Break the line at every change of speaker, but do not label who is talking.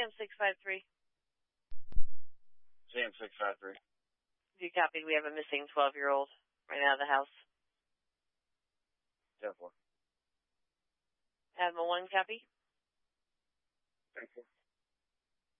Sam 653.
Sam 653.
You copied. We have a missing 12-year-old right out of the house.
10-4.
Admiral 1, copy.
10-4.